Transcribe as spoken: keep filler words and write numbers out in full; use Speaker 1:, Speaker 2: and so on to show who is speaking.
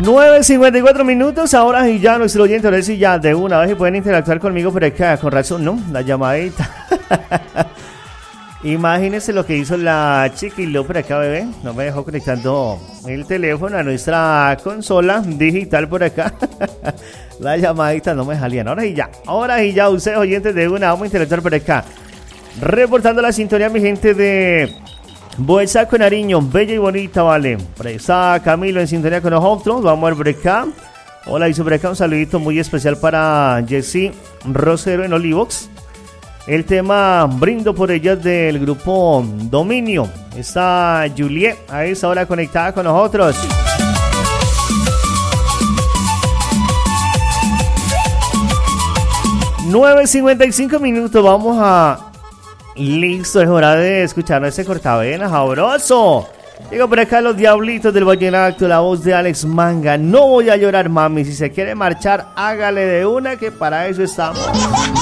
Speaker 1: nueve cincuenta y cuatro minutos, ahora y ya nuestro oyente, ahora sí ya de una vez y pueden interactuar conmigo por acá, con razón, ¿no? La llamadita. Imagínense lo que hizo la Chiquiló por acá, bebé. No me dejó conectando el teléfono a nuestra consola digital por acá. La llamadita no me salían. Ahora y ya, ahora y ya, ustedes oyentes de una, vamos a interactuar por acá. Reportando la sintonía, mi gente de Boesa con Nariño, bella y bonita, vale. Por ahí está Camilo en sintonía con nosotros. Vamos a ver por acá. Hola, hizo por acá un saludito muy especial para Jessy Rosero en Olivox. El tema Brindo por ellas del grupo Dominio. Está Juliet a esa hora conectada con nosotros. nueve cincuenta y cinco minutos. Vamos a... Listo, es hora de escuchar ese cortavenas sabroso. Llega por acá los Diablitos del Vallenato, la voz de Alex Manga. No voy a llorar, mami. Si se quiere marchar, hágale de una, que para eso estamos.